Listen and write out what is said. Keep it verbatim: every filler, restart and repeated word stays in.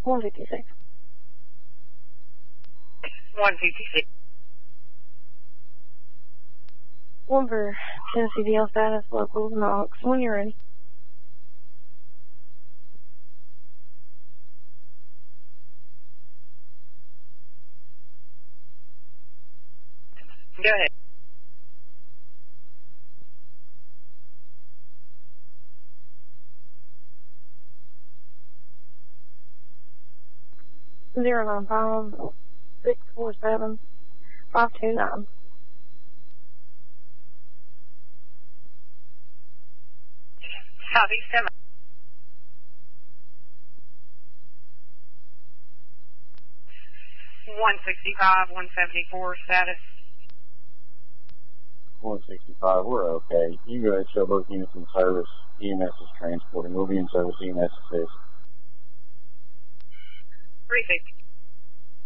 one fifty-six. one fifty-six. One for Tennessee D L status, local Knox. When you're ready. Go ahead. Zero nine five six four seven five two nine. Southeast seven. one sixty-five, one seventy-four status. one sixty-five, we're okay. You can go ahead and show both units in service. E M S is transporting. We'll be in service. E M S is three fifty.